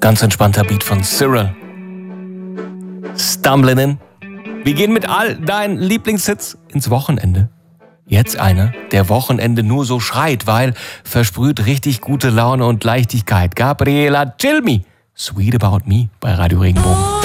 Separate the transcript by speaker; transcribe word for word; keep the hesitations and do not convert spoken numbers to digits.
Speaker 1: Ganz entspannter Beat von Cyril. Stumbling in. Wir gehen mit all deinen Lieblingshits ins Wochenende. Jetzt einer, der Wochenende nur so schreit, weil versprüht richtig gute Laune und Leichtigkeit. Gabriela Cilmi, Sweet About Me bei Radio Regenbogen.